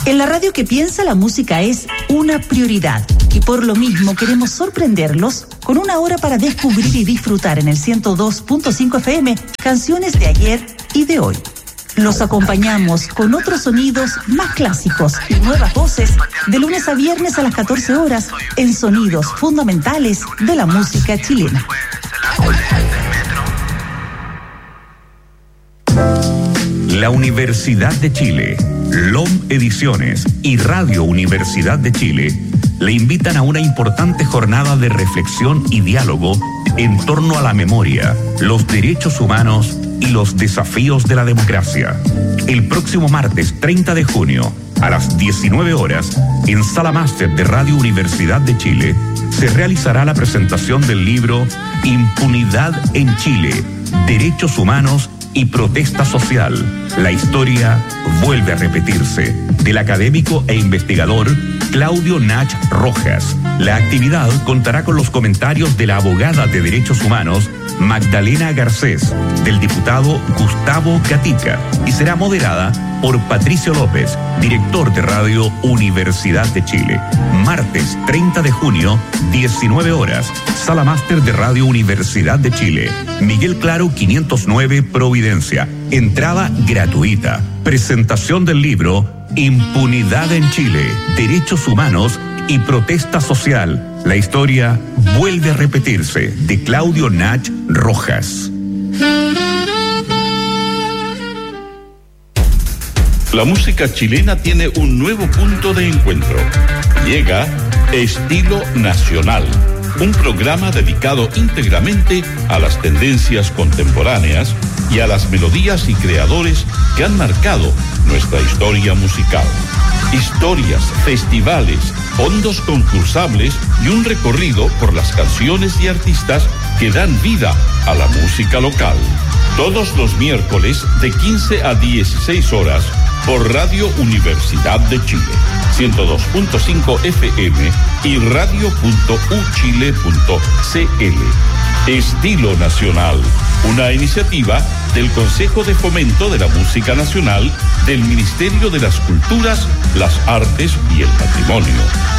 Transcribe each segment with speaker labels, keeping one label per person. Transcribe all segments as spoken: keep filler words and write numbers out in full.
Speaker 1: En la radio que piensa, la música es una prioridad y por lo mismo queremos sorprenderlos con una hora para descubrir y disfrutar en el ciento dos punto cinco F M canciones de ayer y de hoy. Los acompañamos con otros sonidos más clásicos y nuevas voces de lunes a viernes a las catorce horas en Sonidos Fundamentales de la Música Chilena.
Speaker 2: La Universidad de Chile, L O M Ediciones y Radio Universidad de Chile le invitan a una importante jornada de reflexión y diálogo en torno a la memoria, los derechos humanos y los desafíos de la democracia. El próximo martes treinta de junio, a las diecinueve horas, en Sala Máster de Radio Universidad de Chile, se realizará la presentación del libro Impunidad en Chile, Derechos Humanos y Protesta Social. La historia vuelve a repetirse, del académico e investigador Claudio Nach Rojas. La actividad contará con los comentarios de la abogada de derechos humanos Magdalena Garcés, del diputado Gustavo Gatica, y será moderada por Patricio López, director de Radio Universidad de Chile. Martes treinta de junio, diecinueve horas, Sala Máster de Radio Universidad de Chile. Miguel Claro quinientos nueve, Providencia. Entrada gratuita. Presentación del libro Impunidad en Chile, Derechos Humanos y Protesta Social. La historia vuelve a repetirse, de Claudio Nach Rojas.
Speaker 3: La música chilena tiene un nuevo punto de encuentro. Llega Estilo Nacional, un programa dedicado íntegramente a las tendencias contemporáneas y a las melodías y creadores que han marcado nuestra historia musical. Historias, festivales, fondos concursables y un recorrido por las canciones y artistas que dan vida a la música local. Todos los miércoles de quince a dieciséis horas por Radio Universidad de Chile, ciento dos punto cinco F M y radio punto u chile punto c l. Estilo Nacional, una iniciativa del Consejo de Fomento de la Música Nacional del Ministerio de las Culturas, las Artes y el Patrimonio.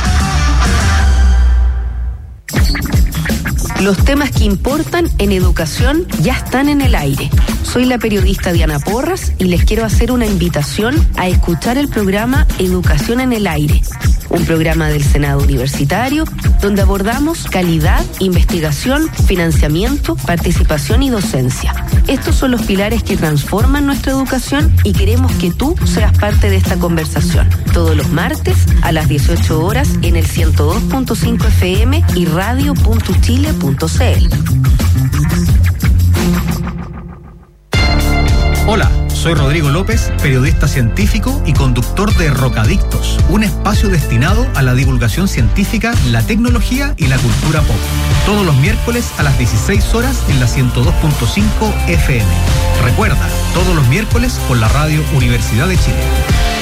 Speaker 4: Los temas que importan en educación ya están en el aire. Soy la periodista Diana Porras y les quiero hacer una invitación a escuchar el programa Educación en el Aire, un programa del Senado Universitario donde abordamos calidad, investigación, financiamiento, participación y docencia. Estos son los pilares que transforman nuestra educación y queremos que tú seas parte de esta conversación. Todos los martes a las dieciocho horas en el ciento dos punto cinco F M y radio punto chile punto c l.
Speaker 5: Hola, soy Rodrigo López, periodista científico y conductor de Rocadictos, un espacio destinado a la divulgación científica, la tecnología y la cultura pop. Todos los miércoles a las dieciséis horas en la ciento dos punto cinco F M. Recuerda, todos los miércoles por la Radio Universidad de Chile.